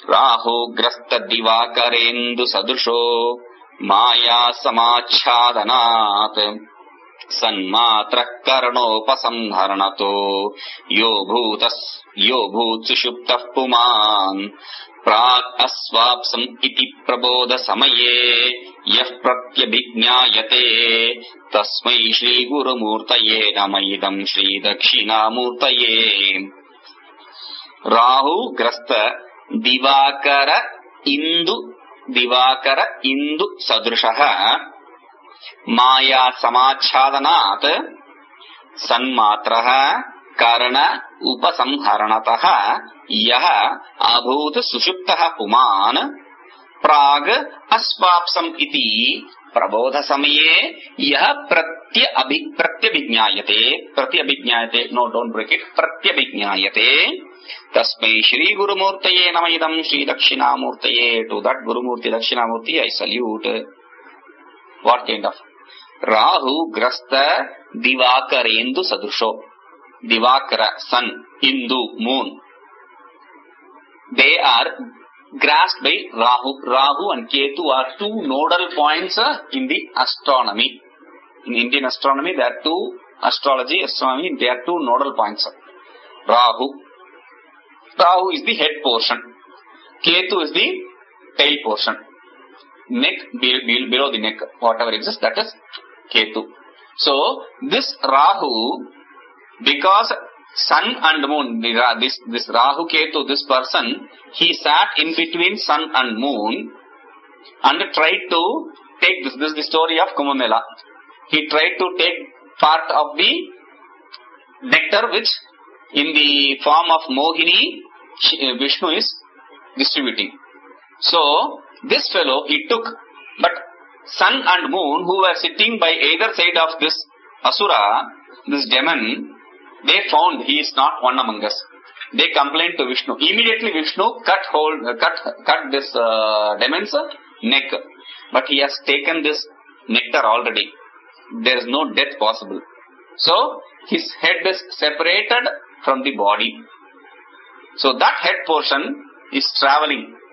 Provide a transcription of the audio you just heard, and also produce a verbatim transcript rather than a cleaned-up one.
राहुग्रस्त दिवाकरेन्दु सदृशो माया समाच्छादनात् सन्मात्रः करणोपसंहरणतो यो भूतस् यो भूत् सुषुप्तः पुमान् प्राक् अस्वाप्सम् इति प्रबोध समये यः प्रत्यभिज्ञायते तस्मै श्री गुरुमूर्तये नमः इदं श्री दक्षिणामूर्तये। राहु ग्रस्त दिवाकर इंदु दिवाकर इंदु सदृशः माया समाच्छादनात् सन्मात्रः कर्ण उपसंहरणतः यः अभूत् सुषुप्तः पुमान् प्राग अस्वाप्सम् इति प्रबोध समये यः प्रत्य अभि प्रत्यभिज्ञायते प्रत्यभिज्ञायते नो डोंट ब्रेक इट प्रत्यभिज्ञायते तस्मै श्री गुरुमूर्तये नमः इदं श्री दक्षिणामूर्तये। To that Gurumurthy Dakshinamurti I salute. What kind of Rahu grasta Divakarendu sadrusho. Divakara, sun, Indu, moon. They are grasped by Rahu. Rahu and Ketu are two nodal points in the astronomy. In Indian astronomy, there are two astrology, astronomy, there are two nodal points. Rahu. Rahu is the head portion. Ketu is the tail portion. Neck, below the neck, whatever exists, that is Ketu. So, this Rahu, because sun and moon, this, this Rahu Ketu, this person, he sat in between sun and moon and tried to take this. This is the story of Kumbh Mela. He tried to take part of the nectar which in the form of Mohini, Vishnu is distributing. So, this fellow he took, but sun and moon who were sitting by either side of this Asura, this demon, they found he is not one among us. They complained to Vishnu. Immediately Vishnu cut hold, uh, cut, cut this uh, demon's neck. But he has taken this nectar already. There is no death possible. So, his head is separated from the body. So, that head portion is traveling